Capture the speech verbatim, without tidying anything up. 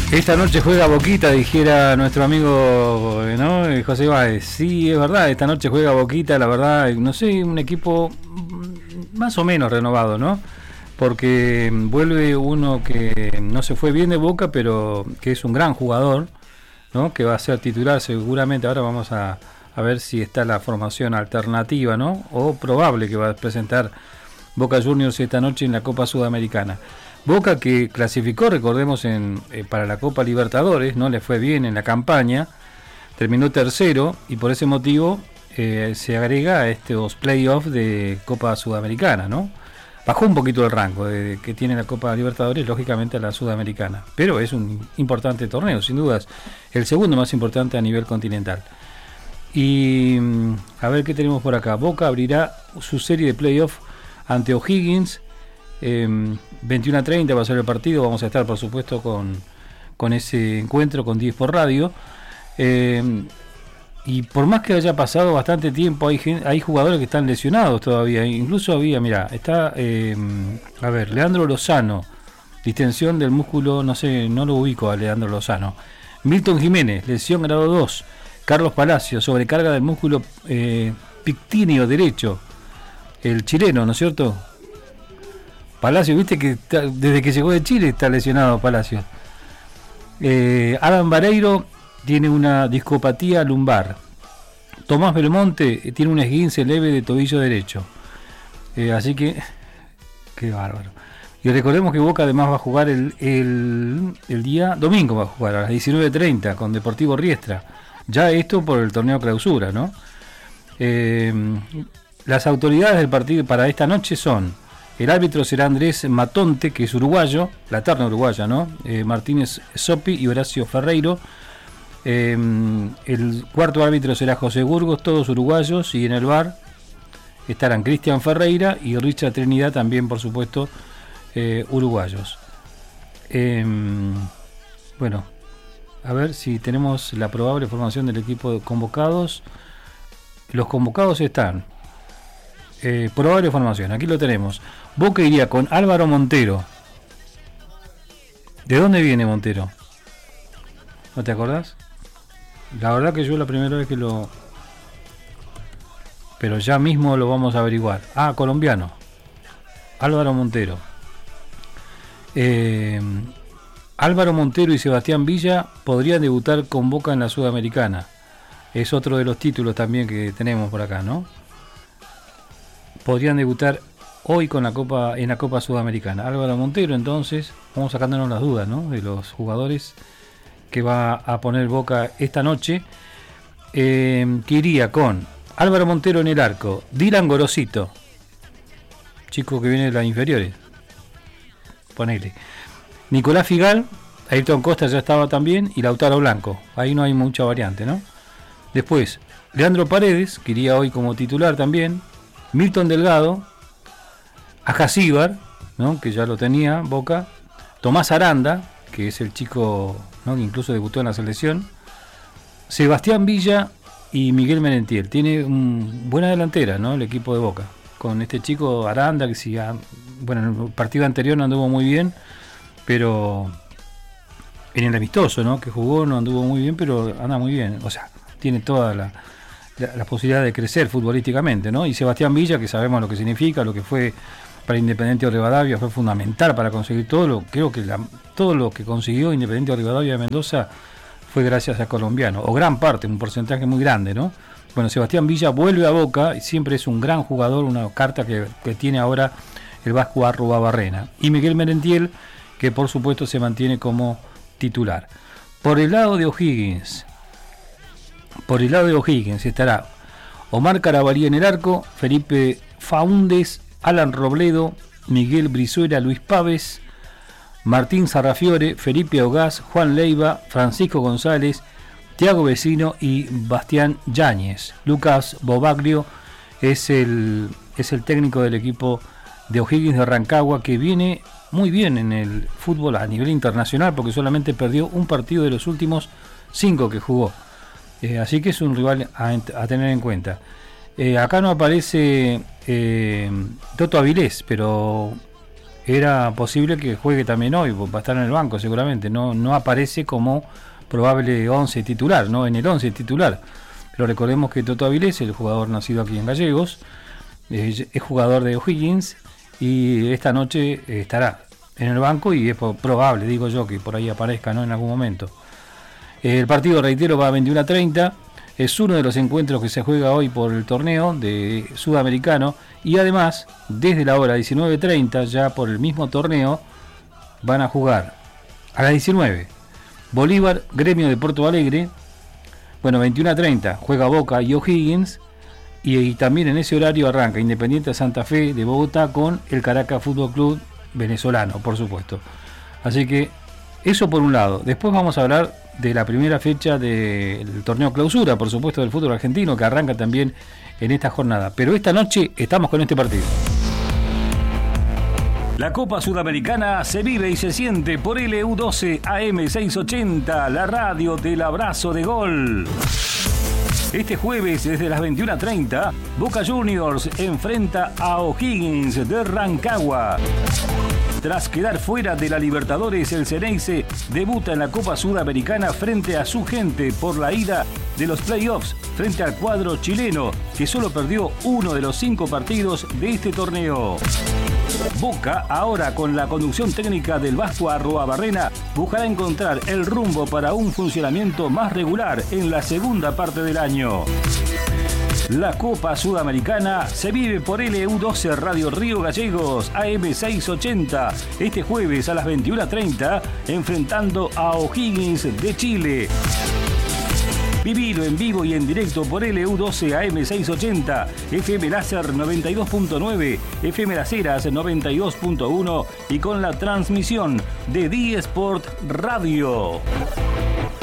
Esta noche juega Boquita, dijera nuestro amigo, ¿no? José Báez. Sí, es verdad, esta noche juega Boquita, la verdad, no sé, un equipo más o menos renovado, ¿no? Porque vuelve uno que no se fue bien de Boca, pero que es un gran jugador, ¿no? Que va a ser titular seguramente. Ahora vamos a, a ver si está la formación alternativa, ¿no? O probable que va a presentar Boca Juniors esta noche en la Copa Sudamericana. Boca que clasificó, recordemos, en, eh, para la Copa Libertadores, no le fue bien en la campaña, terminó tercero y por ese motivo eh, se agrega a estos playoffs de Copa Sudamericana, ¿no? Bajó un poquito el rango de, que tiene la Copa Libertadores, lógicamente a la Sudamericana, pero es un importante torneo, sin dudas, el segundo más importante a nivel continental. Y a ver qué tenemos por acá. Boca abrirá su serie de playoffs ante O'Higgins. Eh, veintiuno a treinta va a ser el partido. Vamos a estar, por supuesto, con, con ese encuentro con diez por radio. Eh, y por más que haya pasado bastante tiempo, hay, hay jugadores que están lesionados todavía. Incluso había, mira, está, eh, a ver, Leandro Lozano, distensión del músculo, no sé, no lo ubico a Leandro Lozano. Milton Jiménez, lesión grado dos. Carlos Palacio, sobrecarga del músculo eh, pictíneo derecho. El chileno, ¿no es cierto? Palacio, viste que está, desde que llegó de Chile está lesionado Palacio. Eh, Adam Vareiro tiene una discopatía lumbar. Tomás Belmonte tiene un esguince leve de tobillo derecho. Eh, así que, qué bárbaro. Y recordemos que Boca además va a jugar el, el, el día domingo, va a jugar a las diecinueve treinta con Deportivo Riestra. Ya esto por el torneo clausura, ¿no? Eh, las autoridades del partido para esta noche son: el árbitro será Andrés Matonte, que es uruguayo, la terna uruguaya, ¿no? Eh, Martínez Sopi y Horacio Ferreiro. Eh, el cuarto árbitro será José Burgos, todos uruguayos, y en el V A R estarán Cristian Ferreira y Richard Trinidad, también, por supuesto, eh, uruguayos. Eh, bueno, a ver si tenemos la probable formación del equipo de convocados. Los convocados están. Eh, probable formación, aquí lo tenemos. Boca iría con Álvaro Montero. ¿De dónde viene Montero? ¿No te acordás? La verdad que yo la primera vez que lo... Pero ya mismo lo vamos a averiguar. Ah, colombiano. Álvaro Montero. Eh, Álvaro Montero y Sebastián Villa podrían debutar con Boca en la Sudamericana. Es otro de los títulos también que tenemos por acá, ¿no? Podrían debutar hoy con la Copa en la Copa Sudamericana. Álvaro Montero, entonces, vamos sacándonos las dudas, ¿no? De los jugadores que va a poner Boca esta noche. Eh, que iría con Álvaro Montero en el arco, Dylan Gorosito, chico que viene de las inferiores, ponele. Nicolás Figal, Ayrton Costa ya estaba también, y Lautaro Blanco. Ahí no hay mucha variante, ¿no? Después, Leandro Paredes, que iría hoy como titular también. Milton Delgado, Ajacíbar, ¿no? Que ya lo tenía Boca. Tomás Aranda, que es el chico, ¿no? Que incluso debutó en la selección. Sebastián Villa y Miguel Merentiel. Tiene una buena delantera, ¿no? El equipo de Boca. Con este chico Aranda, que si ha, bueno, en el partido anterior no anduvo muy bien, pero en el amistoso, ¿no? Que jugó no anduvo muy bien, pero anda muy bien. O sea, tiene toda la, la, la posibilidad de crecer futbolísticamente, ¿no? Y Sebastián Villa, que sabemos lo que significa, lo que fue para Independiente de Rivadavia, fue fundamental para conseguir todo lo, creo que la, todo lo que consiguió Independiente de Rivadavia de Mendoza fue gracias a colombiano, o gran parte, un porcentaje muy grande, ¿no? Bueno, Sebastián Villa vuelve a Boca y siempre es un gran jugador, una carta que, que tiene ahora el Vasco Arruabarrena. Y Miguel Merentiel, que por supuesto se mantiene como titular. Por el lado de O'Higgins, por el lado de O'Higgins estará Omar Carabalí en el arco, Felipe Faúndez, Alan Robledo, Miguel Brizuela, Luis Páez, Martín Sarrafiore, Felipe Ogaz, Juan Leiva, Francisco González, Thiago Vecino y Bastián Yáñez. Lucas Bobaglio es el, es el técnico del equipo de O'Higgins de Rancagua, que viene muy bien en el fútbol a nivel internacional, porque solamente perdió un partido de los últimos cinco que jugó. Eh, así que es un rival a, a tener en cuenta. Eh, acá no aparece eh, Toto Avilés, pero era posible que juegue también hoy, va a estar en el banco seguramente, no, no aparece como probable once titular, no en el once titular. Pero recordemos que Toto Avilés, el jugador nacido aquí en Gallegos, es, es jugador de O'Higgins y esta noche estará en el banco y es probable, digo yo, que por ahí aparezca, ¿no?, en algún momento. El partido, reitero, va a veintiuno a treinta. Es uno de los encuentros que se juega hoy por el torneo de Sudamericano y además, desde la hora diecinueve treinta, ya por el mismo torneo, van a jugar a las diecinueve Bolívar, Gremio de Porto Alegre. Bueno, veintiuno a treinta juega Boca y O'Higgins y, y también en ese horario arranca Independiente Santa Fe de Bogotá con el Caracas Fútbol Club venezolano, por supuesto. Así que eso por un lado. Después vamos a hablar de la primera fecha del torneo clausura, por supuesto, del fútbol argentino, que arranca también en esta jornada. Pero esta noche estamos con este partido. La Copa Sudamericana se vive y se siente por L U doce A M seiscientos ochenta, la radio del abrazo de gol. Este jueves, desde las veintiuno a treinta, Boca Juniors enfrenta a O'Higgins de Rancagua. Tras quedar fuera de la Libertadores, el Xeneize debuta en la Copa Sudamericana frente a su gente por la ida de los playoffs frente al cuadro chileno, que solo perdió uno de los cinco partidos de este torneo. Boca, ahora con la conducción técnica del Vasco Arruabarrena, buscará encontrar el rumbo para un funcionamiento más regular en la segunda parte del año. La Copa Sudamericana se vive por L U doce Radio Río Gallegos A M seiscientos ochenta este jueves a las veintiuno a treinta, enfrentando a O'Higgins de Chile. Vivilo en vivo y en directo por L U doce A M seiscientos ochenta, F M Láser noventa y dos punto nueve, F M Las Heras noventa y dos punto uno y con la transmisión de D Sport Radio.